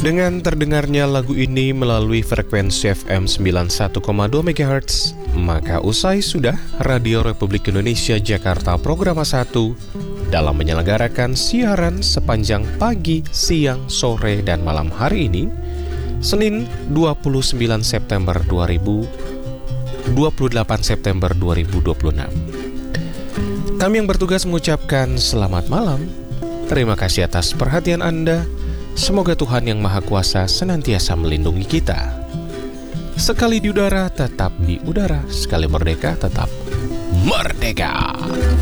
Dengan terdengarnya lagu ini melalui frekuensi FM 91,2 MHz, maka usai sudah Radio Republik Indonesia Jakarta Programa 1 dalam menyelenggarakan siaran sepanjang pagi, siang, sore, dan malam hari ini, Senin 29 September 28 September 2026. Kami yang bertugas mengucapkan selamat malam. Terima kasih atas perhatian Anda. Semoga Tuhan Yang Maha Kuasa senantiasa melindungi kita. Sekali di udara, tetap di udara. Sekali merdeka, tetap merdeka.